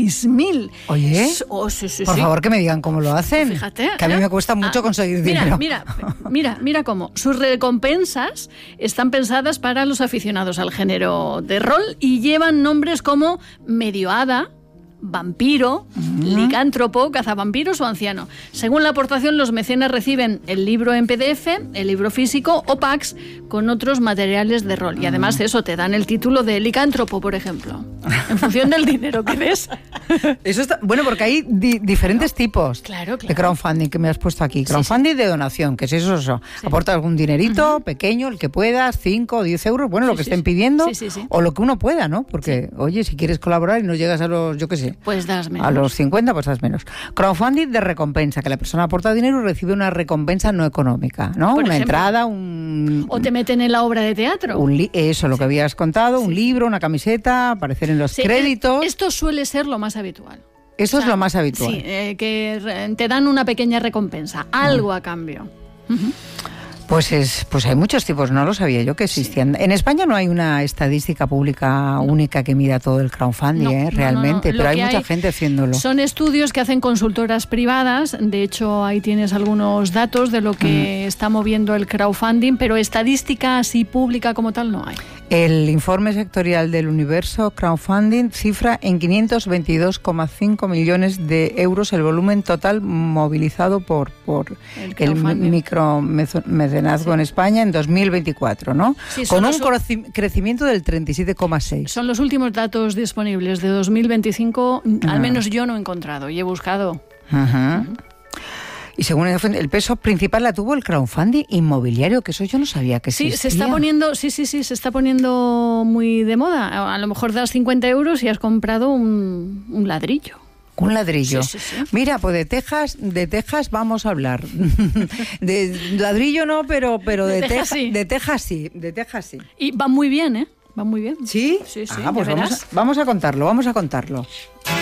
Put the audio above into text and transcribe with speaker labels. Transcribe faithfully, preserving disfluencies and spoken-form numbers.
Speaker 1: seis mil.
Speaker 2: Oye,
Speaker 1: oh, sí, sí,
Speaker 2: por
Speaker 1: sí.
Speaker 2: favor que me digan cómo lo hacen.
Speaker 1: Fíjate,
Speaker 2: que a mí
Speaker 1: ¿eh?
Speaker 2: me cuesta mucho
Speaker 1: ah,
Speaker 2: conseguir
Speaker 1: mira,
Speaker 2: dinero.
Speaker 1: Mira, mira, mira cómo. Sus recompensas están pensadas para los aficionados al género de rol y llevan nombres como medio hada, vampiro, uh-huh. licántropo, cazavampiros o anciano. Según la aportación, los mecenas reciben el libro en P D F, el libro físico o packs con otros materiales de rol. Y además eso, te dan el título de licántropo, por ejemplo, en función del dinero que des.
Speaker 2: Eso está, bueno, porque hay di- diferentes claro. tipos
Speaker 1: claro, claro.
Speaker 2: de crowdfunding que me has puesto aquí. Crowdfunding sí, sí. de donación, que es eso, eso. Sí. Aporta algún dinerito uh-huh. pequeño, el que puedas, cinco o diez euros, bueno, sí, lo que sí, estén sí. pidiendo, sí, sí, sí. o lo que uno pueda, ¿no? Porque, sí. oye, si quieres colaborar y no llegas a los, yo qué sé,
Speaker 1: pues das menos.
Speaker 2: A los cincuenta, pues das menos. Crowdfunding de recompensa, que la persona aporta dinero y recibe una recompensa no económica, ¿no?
Speaker 1: Por
Speaker 2: una
Speaker 1: ejemplo,
Speaker 2: entrada, un...
Speaker 1: O te meten en la obra de teatro.
Speaker 2: Un li- eso, lo sí. que habías contado, sí. un libro, una camiseta, aparecer en los sí, créditos.
Speaker 1: Esto suele ser lo más habitual.
Speaker 2: Eso o sea, es lo más habitual.
Speaker 1: Sí, eh, que te dan una pequeña recompensa, algo uh-huh. a cambio. Uh-huh.
Speaker 2: Pues es, pues hay muchos tipos, no lo sabía yo que existían. Sí. En España no hay una estadística pública no. única que mida todo el crowdfunding, no, eh, realmente, no, no, no. pero hay mucha hay gente haciéndolo.
Speaker 1: Son estudios que hacen consultoras privadas, de hecho ahí tienes algunos datos de lo que mm. está moviendo el crowdfunding, pero estadística así pública como tal no hay.
Speaker 2: El informe sectorial del Universo Crowdfunding cifra en quinientos veintidós coma cinco millones de euros el volumen total movilizado por, por el, el micromecenazgo sí. en España en dos mil veinticuatro, ¿no? Sí, con un u- crecimiento del treinta y siete coma seis.
Speaker 1: Son los últimos datos disponibles de dos mil veinticinco, uh-huh. al menos yo no he encontrado y he buscado.
Speaker 2: Uh-huh. Uh-huh. Y según el peso principal la tuvo el crowdfunding inmobiliario, que eso yo no sabía que existía.
Speaker 1: Sí, se está poniendo, sí, sí, sí, se está poniendo muy de moda. A lo mejor das cincuenta euros y has comprado un, un ladrillo.
Speaker 2: Un ladrillo.
Speaker 1: Sí, sí, sí.
Speaker 2: Mira, pues de Texas, de Texas vamos a hablar. De ladrillo no, pero, pero de, de, Texas, sí. de Texas sí, de Texas sí.
Speaker 1: Y va muy bien, ¿eh? Va muy bien.
Speaker 2: ¿Sí?
Speaker 1: Sí, sí.
Speaker 2: Ah, pues vamos a, vamos a contarlo, vamos a contarlo.